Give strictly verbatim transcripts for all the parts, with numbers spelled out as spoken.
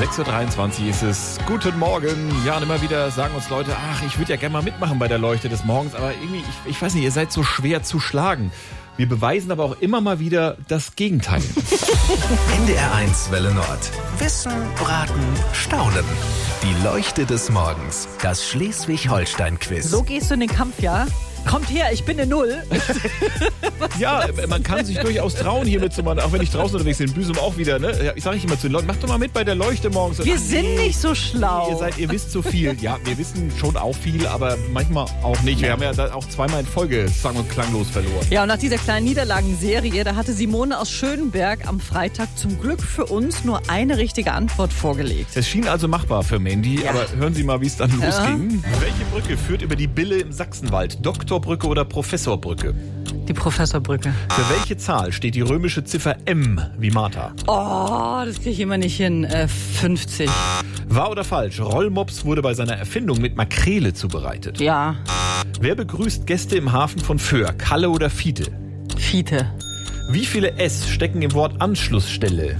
sechs Uhr dreiundzwanzig ist es. Guten Morgen. Ja, und immer wieder sagen uns Leute, ach, ich würde ja gerne mal mitmachen bei der Leuchte des Morgens, aber irgendwie, ich, ich weiß nicht, ihr seid so schwer zu schlagen. Wir beweisen aber auch immer mal wieder das Gegenteil. N D R eins Welle Nord. Wissen, Braten, Staunen. Die Leuchte des Morgens. Das Schleswig-Holstein-Quiz. So gehst du in den Kampf, ja? Kommt her, ich bin eine Null. Ja, man kann sich durchaus trauen, hier mitzumachen, auch wenn ich draußen unterwegs bin, in Büsum auch wieder. Ne? Ich sage ich immer zu den Leuten, macht doch mal mit bei der Leuchte morgens. Wir Ach, sind nee, nicht so schlau. Ihr seid, ihr wisst so viel. Ja, wir wissen schon auch viel, aber manchmal auch nicht. Wir haben ja da auch zweimal in Folge sang- und klanglos verloren. Ja, und nach dieser kleinen Niederlagenserie, da hatte Simone aus Schönberg am Freitag zum Glück für uns nur eine richtige Antwort vorgelegt. Es schien also machbar für Mandy, Ja. aber hören Sie mal, wie es dann Ja. losging. Welche Brücke führt über die Bille im Sachsenwald? Doktorbrücke oder Professorbrücke? Die Professorbrücke. Für welche Zahl steht die römische Ziffer M wie Martha? Oh, das kriege ich immer nicht hin. Äh, fünfzig. Wahr oder falsch? Rollmops wurde bei seiner Erfindung mit Makrele zubereitet. Ja, Wer begrüßt Gäste im Hafen von Föhr? Kalle oder Fiete? Fiete. Wie viele S stecken im Wort Anschlussstelle?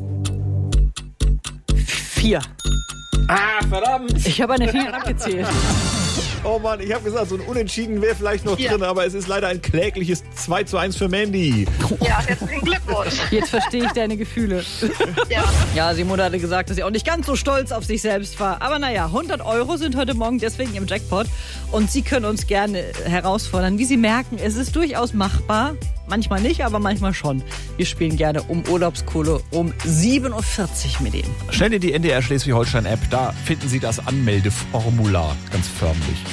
Vier. Ah, verdammt! Ich habe an den Fingern abgezählt. Oh Mann, ich habe gesagt, so ein Unentschieden wäre vielleicht noch Ja. drin, aber es ist leider ein klägliches zwei zu eins für Mandy. Ja, herzlichen Glückwunsch. Jetzt verstehe ich deine Gefühle. Ja. Ja, Simone hatte gesagt, dass sie auch nicht ganz so stolz auf sich selbst war. Aber naja, hundert Euro sind heute Morgen deswegen im Jackpot. Und Sie können uns gerne herausfordern. Wie Sie merken, es ist durchaus machbar. Manchmal nicht, aber manchmal schon. Wir spielen gerne um Urlaubskohle um sieben Uhr vierzig mit Ihnen. Schnell in die N D R Schleswig-Holstein-App, da finden Sie das Anmeldeformular ganz förmlich.